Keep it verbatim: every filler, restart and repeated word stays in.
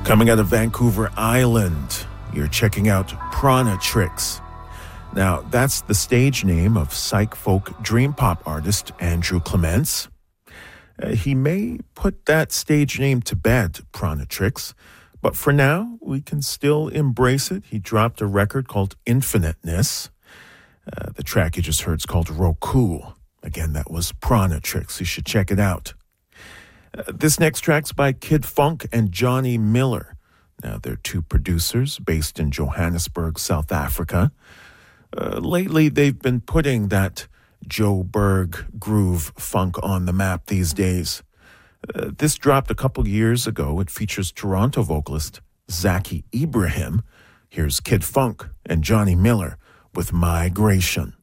Coming out of Vancouver Island, you're checking out Prana Tricks. Now, that's the stage name of psych folk dream pop artist Andrew Clements. Uh, he may put that stage name to bed, Prana Tricks, but for now, we can still embrace it. He dropped a record called Infiniteness. Uh, the track you just heard is called Roku. Again, that was Prana Tricks. You should check it out. Uh, this next track's by Kid Funk and Johnny Miller. Now, they're two producers based in Johannesburg, South Africa. Uh, lately, they've been putting that Joburg groove funk on the map these days. Uh, this dropped a couple years ago. It features Toronto vocalist Zaki Ibrahim. Here's Kid Funk and Johnny Miller with Migration.